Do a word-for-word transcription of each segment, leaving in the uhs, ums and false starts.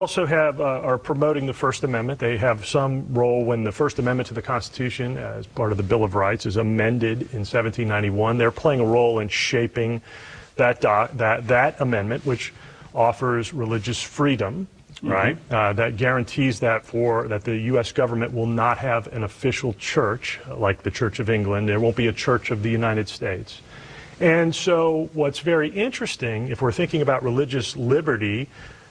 also have uh, are promoting the First Amendment. They have some role when the First Amendment to the Constitution, as part of the Bill of Rights, is amended in seventeen ninety-one. They're playing a role in shaping that uh, that that amendment, which offers religious freedom, mm-hmm. right? Uh, that guarantees that for that the U S government will not have an official church like the Church of England. There won't be a Church of the United States. And so, what's very interesting, if we're thinking about religious liberty,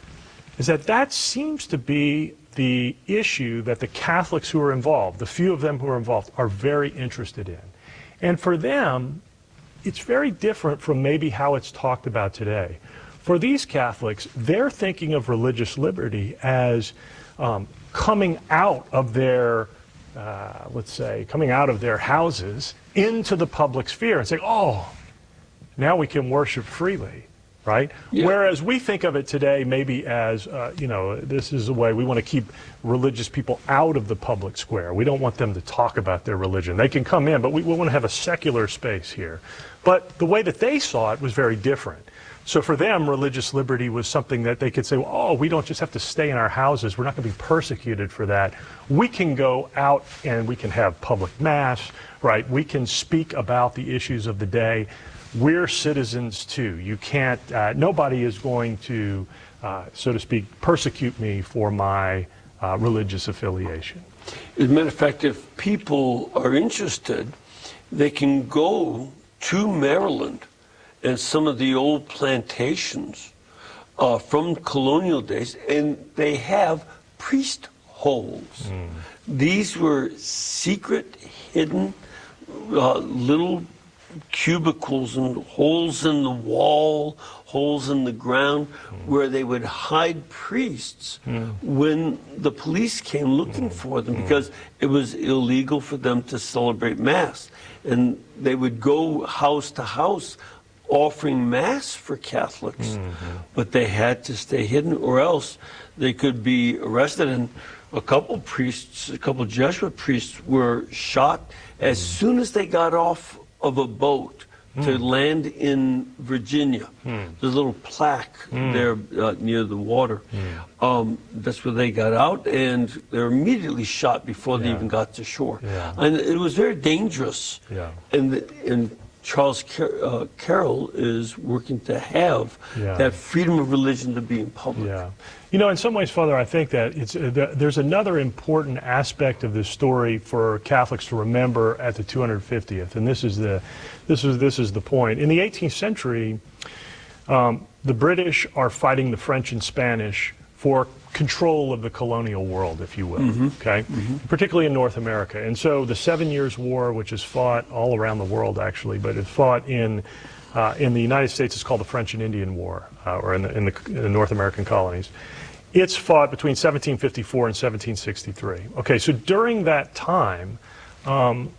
is that that seems to be the issue that the Catholics who are involved, the few of them who are involved, are very interested in. And for them, it's very different from maybe how it's talked about today. For these Catholics, they're thinking of religious liberty as um, coming out of their, uh, let's say, coming out of their houses into the public sphere and saying, oh, now we can worship freely. Right? Yeah. Whereas we think of it today maybe as, uh, you know, this is a way we want to keep religious people out of the public square. We don't want them to talk about their religion. They can come in, but we, we want to have a secular space here. But the way that they saw it was very different. So for them, religious liberty was something that they could say, well, oh, we don't just have to stay in our houses. We're not going to be persecuted for that. We can go out and we can have public mass, right? We can speak about the issues of the day. We're citizens too. You can't, uh, nobody is going to, uh, so to speak, persecute me for my uh, religious affiliation. As a matter of fact, if people are interested, they can go to Maryland and some of the old plantations uh, from colonial days, and they have priest holes. Mm. These were secret, hidden, uh, little cubicles and holes in the wall, holes in the ground, mm. where they would hide priests mm. when the police came looking mm. for them, because it was illegal for them to celebrate Mass. And they would go house to house offering Mass for Catholics, mm-hmm. but they had to stay hidden, or else they could be arrested. And a couple priests, a couple Jesuit priests were shot as mm. soon as they got off of a boat mm. to land in Virginia. Mm. There's a little plaque mm. there uh, near the water. Mm. Um, that's where they got out, and they were immediately shot before yeah. they even got to shore. Yeah. And it was very dangerous. Yeah. And, the, and Charles Car uh, Carroll is working to have yeah. that freedom of religion to be in public. Yeah. You know, in some ways, Father, I think that it's, uh, there's another important aspect of this story for Catholics to remember at the two hundred fiftieth, and this is the, this is, this is the point. In the eighteenth century, um, the British are fighting the French and Spanish for control of the colonial world, if you will, mm-hmm. okay? Mm-hmm. Particularly in North America. And so the Seven Years' War, which is fought all around the world, actually, but it's fought in uh, in the United States, it's called the French and Indian War, uh, or in the, in, the, in the North American colonies. It's fought between seventeen fifty-four and seventeen sixty-three. Okay, so during that time, um,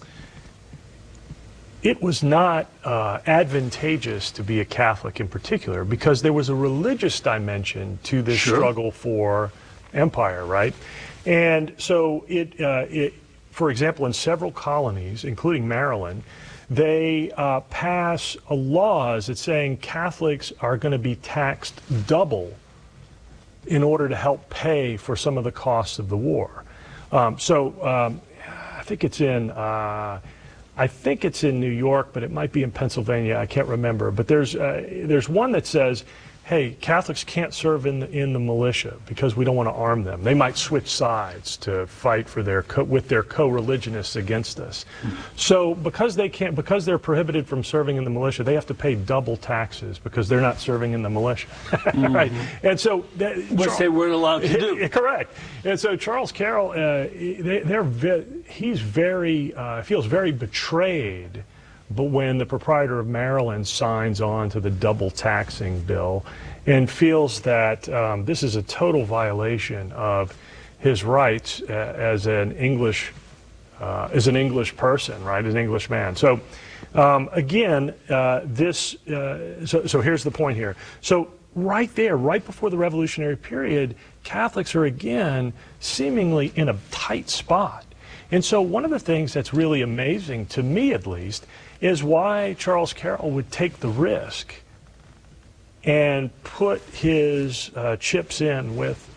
it was not uh, advantageous to be a Catholic in particular, because there was a religious dimension to this sure. struggle for empire, right? And so it, uh, it, for example, in several colonies, including Maryland, they uh, pass uh, laws that saying Catholics are going to be taxed double in order to help pay for some of the costs of the war. Um, so um, I think it's in... Uh, I think it's in New York, but it might be in Pennsylvania. I can't remember. But there's uh, there's one that says, hey, Catholics can't serve in the, in the militia because we don't want to arm them. They might switch sides to fight for their co with their co-religionists against us. Mm-hmm. So because they can't, because they're prohibited from serving in the militia, they have to pay double taxes because they're not serving in the militia, mm-hmm. right? And so that, which Charles, they weren't allowed to do. Correct. And so Charles Carroll, uh, they, they're ve he's very uh, feels very betrayed. But when the proprietor of Maryland signs on to the double taxing bill and feels that um, this is a total violation of his rights uh, as an English uh, as an English person, right, as an English man. So um, again, uh, this uh, so, so here's the point here. So right there, right before the Revolutionary period, Catholics are again seemingly in a tight spot. And so one of the things that's really amazing, to me at least, is why Charles Carroll would take the risk and put his uh, chips in with